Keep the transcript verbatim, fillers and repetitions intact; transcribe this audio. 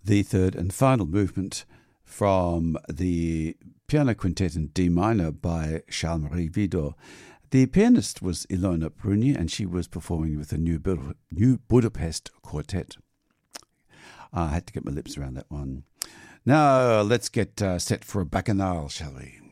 the third and final movement from the Piano Quintet in D minor by Charles-Marie Widor. The pianist was Ilona Pruni, and she was performing with the New, Bud- New Budapest Quartet. I had to get my lips around that one. Now let's get uh, set for a bacchanal, shall we?